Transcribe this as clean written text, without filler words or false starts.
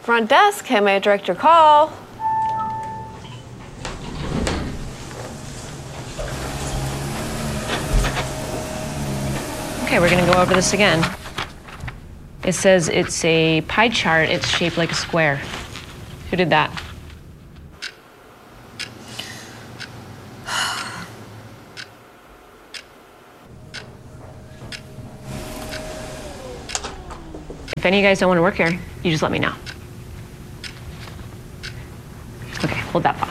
Front desk, how may I direct your call? Okay, we're gonna go over this again. It says it's a pie chart, it's shaped like a square. Who did that? If any of you guys don't want to work here, you just let me know. Okay, hold that thought.